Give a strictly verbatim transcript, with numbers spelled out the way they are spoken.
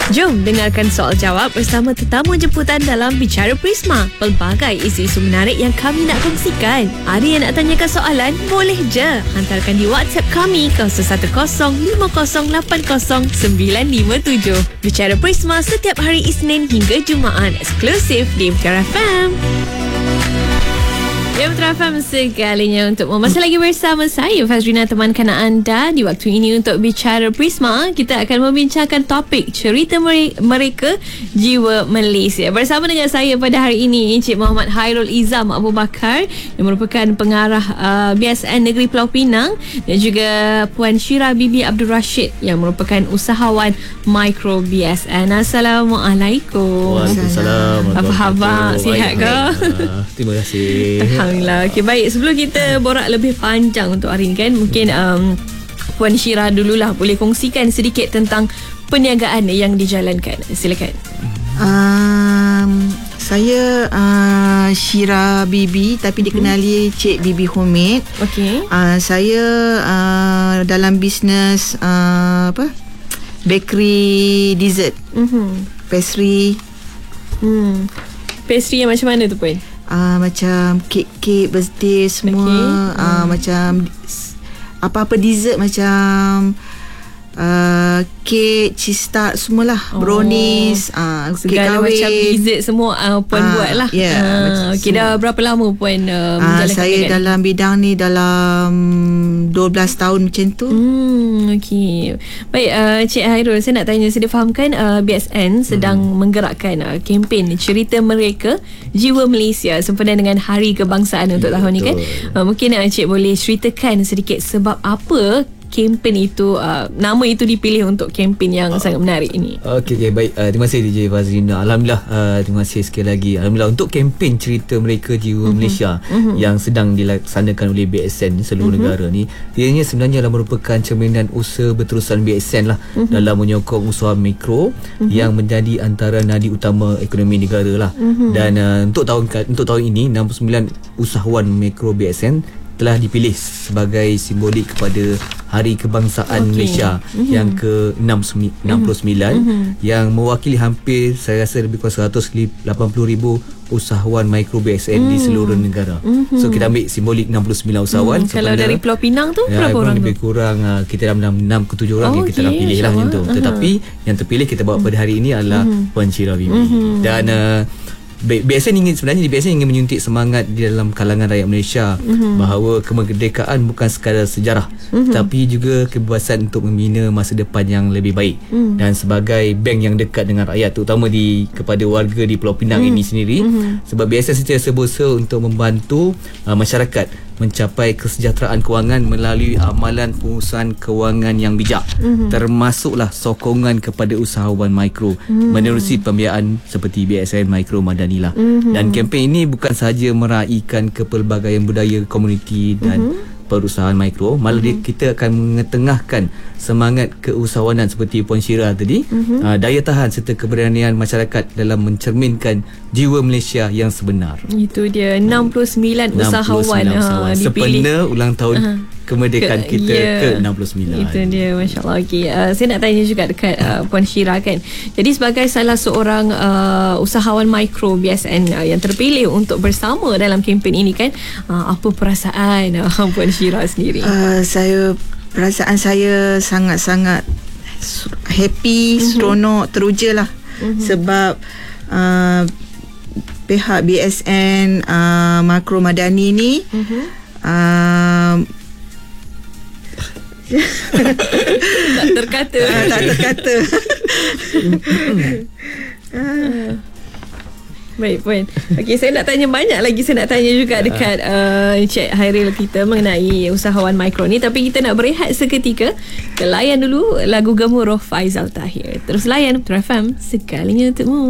Jom dengarkan soal jawab bersama tetamu jemputan dalam Bicara Prisma. Pelbagai isu-isu menarik yang kami nak kongsikan. Ada yang nak tanyakan soalan? Boleh je. Hantarkan di WhatsApp kami kosong satu kosong lima kosong lapan kosong sembilan lima tujuh. Bicara Prisma setiap hari Isnin hingga Jumaat. Eksklusif di Bicara F M. Ya, Putra F M segalinya untuk masih lagi bersama saya Fazrina, temankan anda di waktu ini untuk Bicara Prisma. Kita akan membincangkan topik cerita mereka jiwa Malaysia. Bersama dengan saya pada hari ini Encik Muhammad Hairul Izam Abu Bakar yang merupakan pengarah uh, B S N Negeri Pulau Pinang, dan juga Puan Syira Bibi Abdul Rashid yang merupakan usahawan Micro B S N. Assalamualaikum. Waalaikumsalam. Apa khabar? Sihat ke? Uh, terima kasih. Alhamdulillah. Okay, baik. Sebelum kita borak lebih panjang untuk hari ini kan, mungkin um, Puan Syira dululah boleh kongsikan sedikit tentang perniagaan yang dijalankan. Silakan. Um, saya uh, Syira Bibi, tapi dikenali Cik Bibi Homid. Okey. Uh, saya uh, dalam bisnes uh, apa? Bakery dessert. Mhm. Pastry. Hmm. Pastry yang macam mana tu, Puan? Uh, macam kek-kek birthday semua. Okay. uh, Hmm. Macam apa-apa dessert, macam uh, kek, cheese tart semualah. Oh. Brownies, uh, kek Segala kahwin. macam dessert semua uh, Puan Ah, buat lah. ya, macam Okey, dah berapa lama Puan uh, uh, menjalankan Saya perniagaan? dalam bidang ni dalam dua belas tahun macam tu. Hmm, okey. Baik, uh, Cik Hairul, saya nak tanya, saya fahamkan uh, B S N sedang hmm. menggerakkan uh, kempen cerita mereka jiwa Malaysia sempena dengan Hari Kebangsaan untuk ya, tahun ni kan. betul. Uh, mungkin uh, Cik boleh ceritakan sedikit sebab apa kempen itu, uh, nama itu dipilih untuk kempen yang uh, sangat menarik ini. Okey, okay, baik. Uh, terima kasih D J Fazrina. Alhamdulillah, uh, terima kasih sekali lagi. Alhamdulillah untuk kempen cerita mereka jiwa uh-huh. Malaysia uh-huh. yang sedang dilaksanakan oleh B S N di seluruh uh-huh. negara ni. Ianya sebenarnya adalah merupakan cerminan usaha berterusan B S N lah uh-huh. dalam menyokong usaha mikro uh-huh. yang menjadi antara nadi utama ekonomi negara lah. Uh-huh. Dan uh, untuk tahun untuk tahun ini enam puluh sembilan usahawan mikro B S N telah dipilih sebagai simbolik kepada Hari Kebangsaan okay. Malaysia mm-hmm. yang ke enam puluh sembilan mm-hmm. yang mewakili hampir, saya rasa lebih kurang seratus lapan puluh ribu usahawan mikro B S N mm. di seluruh negara. Mm-hmm. So kita ambil simbolik enam puluh sembilan usahawan. Mm. Kalau dari Pulau Pinang tu ya, berapa orang lebih tu? kurang uh, kita dalam enam ke tujuh orang oh, yang kita okay. dah pilih lah macam tu. Uh-huh. Tetapi yang terpilih kita bawa pada hari ini adalah mm-hmm. Puan Syira Bibi. Mm-hmm. Dan uh, B S N ingin sebenarnya B S N ingin menyuntik semangat di dalam kalangan rakyat Malaysia mm-hmm. bahawa kemerdekaan bukan sekadar sejarah mm-hmm. tapi juga kebebasan untuk membina masa depan yang lebih baik. Mm. Dan sebagai bank yang dekat dengan rakyat, terutama di kepada warga di Pulau Pinang mm. ini sendiri, mm-hmm. sebab B S N sentiasa berusaha untuk membantu uh, masyarakat mencapai kesejahteraan kewangan melalui amalan pengurusan kewangan yang bijak, mm-hmm. termasuklah sokongan kepada usahawan mikro mm-hmm. menerusi pembiayaan seperti B S N Mikro Madanilah. Mm-hmm. Dan kempen ini bukan sahaja meraihkan kepelbagaian budaya komuniti dan mm-hmm. perusahaan mikro, malah mm-hmm. kita akan mengetengahkan semangat keusahawanan seperti Puan Syira tadi, mm-hmm. uh, daya tahan serta keberanian masyarakat dalam mencerminkan jiwa Malaysia yang sebenar. Itu dia, enam puluh sembilan usahawan, usahawan. Ha, dipilih sempena ulang tahun uh-huh. kemerdekaan ke, kita yeah. ke enam puluh sembilan. Itu dia, Masya Allah. Okay. Uh, saya nak tanya juga dekat uh, Puan Syira kan. Jadi sebagai salah seorang uh, usahawan mikro B S N uh, yang terpilih untuk bersama dalam kempen ini kan, uh, apa perasaan uh, Puan Syira sendiri? Uh, saya perasaan saya sangat-sangat happy, mm-hmm. seronok, teruja lah. Mm-hmm. Sebab uh, pihak B S N uh, Makro Madani ni mm-hmm. uh, tak terkata uh, tak terkata uh. Baik Puan. Okey, saya nak tanya banyak lagi. Saya nak tanya juga dekat uh, Cik Hairul kita mengenai usahawan mikro ni. Tapi kita nak berehat seketika. Kita layan dulu lagu Gemuruh Faizal Tahir. Terus layan Putra F M sekalinya untukmu.